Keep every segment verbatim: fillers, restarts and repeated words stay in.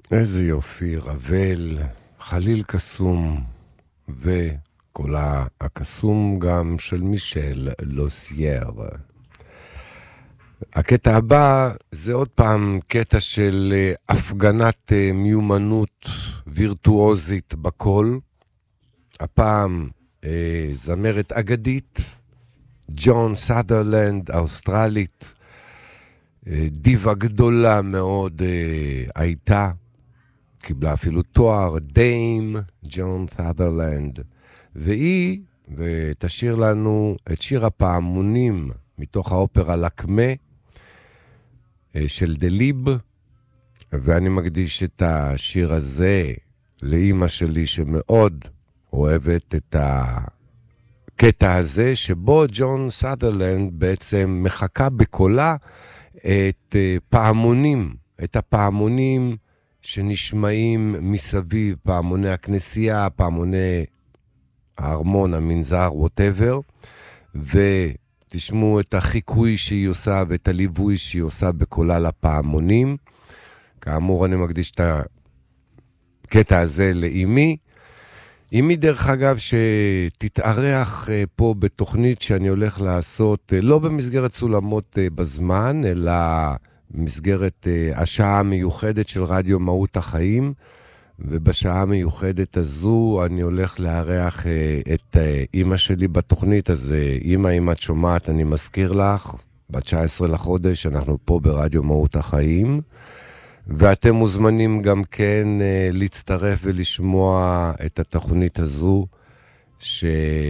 איזה יופי, רבל, חליל קסום, וקולה הקסום גם של מישל לוסייר. הקטע הבא זה עוד פעם קטע של הפגנת מיומנות וירטואוזית בקול. הפעם זמרת אגדית, ג'ון סאדרלנד, האוסטרלית, דיבה גדולה מאוד הייתה, קיבלה אפילו תואר, דיים ג'ון סאדרלנד, והיא ותשאיר לנו את שיר הפעמונים מתוך האופרה לקמה של דליב, ואני מקדיש את השיר הזה לאמא שלי שמאוד אוהבת את הקטע הזה, שבו ג'ון סאדרלנד בעצם מחכה בקולה את פעמונים, את הפעמונים שנשמעים מסביב, פעמוני הכנסייה, פעמוני הארמון, המנזר, whatever, ותשמעו את החיקוי שהיא עושה ואת הליווי שהיא עושה בקולה לפעמונים. כאמור, אני מקדיש את הקטע הזה לאמי. אמי דרך אגב שתתארח פה בתוכנית שאני הולך לעשות, לא במסגרת סולמות בזמן, אלא במסגרת השעה המיוחדת של רדיו מהות החיים, ובשעה המיוחדת הזו אני הולך לארח את אמא שלי בתוכנית. אז אמא, אם את שומעת, אני מזכיר לך, ב-תשעה עשר לחודש אנחנו פה ברדיו מהות החיים, ואתם מוזמנים גם כן uh, להצטרף ולשמוע את התוכנית הזו, ש...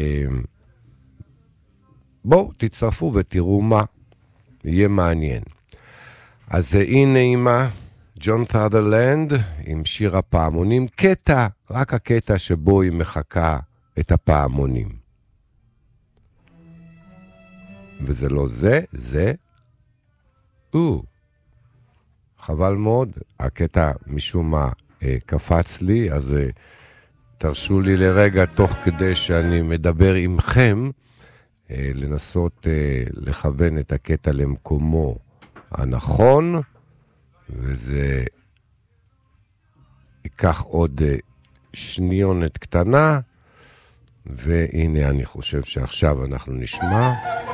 בואו, תצטרפו ותראו מה, יהיה מעניין. אז uh, הנה אמא, ג'ון סאדרלנד, עם שיר הפעמונים, קטע, רק הקטע שבו היא מחכה את הפעמונים. וזה לא זה, זה, או. חבל מאוד, הקטע משום מה אה, קפץ לי, אז אה, תרשו לי לרגע, תוך כדי שאני מדבר עמכם, אה, לנסות אה, לכוון את הקטע למקומו הנכון, וזה ייקח עוד אה, שניונת קטנה, והנה אני חושב שעכשיו אנחנו נשמע.